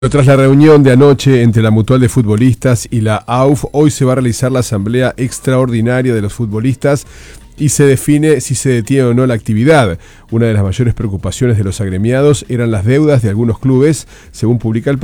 Tras la reunión de anoche entre la Mutual de Futbolistas y la AUF, hoy se va a realizar la asamblea extraordinaria de los futbolistas y se define si se detiene o no la actividad. Una de las mayores preocupaciones de los agremiados eran las deudas de algunos clubes, según publica el